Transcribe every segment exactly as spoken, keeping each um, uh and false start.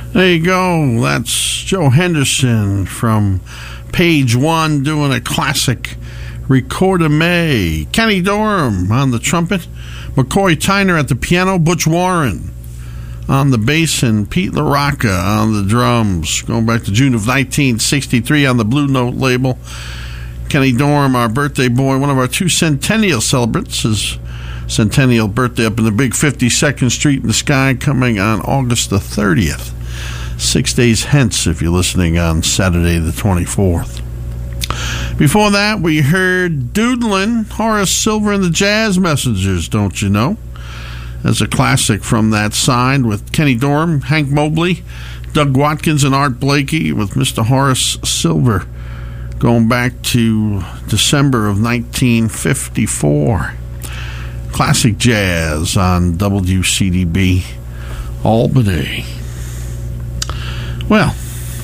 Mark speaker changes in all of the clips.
Speaker 1: There you go. That's Joe Henderson from Page One doing a classic Record of May. Kenny Dorham on the trumpet, McCoy Tyner at the piano, Butch Warren on the bass, and Pete LaRocca on the drums. Going back to June of nineteen sixty-three on the Blue Note label. Kenny Dorham, our birthday boy, one of our two centennial celebrants. His centennial birthday up in the big fifty-second Street in the Sky coming on August the thirtieth. Six days hence if you're listening on Saturday the twenty-fourth. Before that, we heard Doodlin', Horace Silver and the Jazz Messengers, don't you know? As a classic from that side with Kenny Dorham, Hank Mobley, Doug Watkins, and Art Blakey with Mister Horace Silver going back to December of nineteen fifty-four. Classic jazz on W C D B Albany. Well,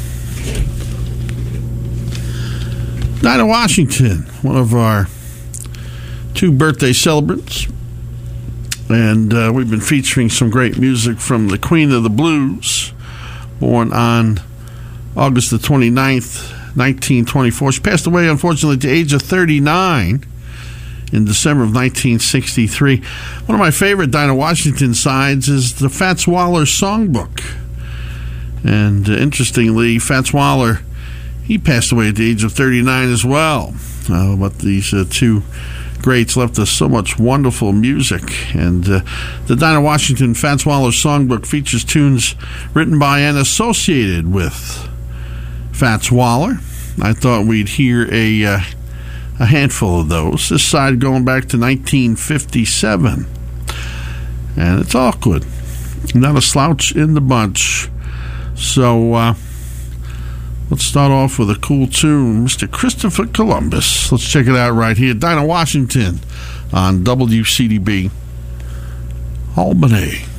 Speaker 1: Dinah Washington, one of our two birthday celebrants. And uh, we've been featuring some great music from the Queen of the Blues, born on August the twenty-ninth, nineteen twenty-four. She passed away, unfortunately, at the age of thirty-nine in December of nineteen sixty-three. One of my favorite Dinah Washington sides is the Fats Waller Songbook. And uh, interestingly, Fats Waller, he passed away at the age of thirty-nine as well. Uh, but these uh, two greats left us so much wonderful music. And uh, the Dinah Washington Fats Waller Songbook features tunes written by and associated with Fats Waller. I thought we'd hear a, uh, a handful of those. This side going back to nineteen fifty-seven. And it's awkward. Not a slouch in the bunch. So, uh, let's start off with a cool tune, Mister Christopher Columbus. Let's check it out right here. Dinah Washington on W C D B Albany.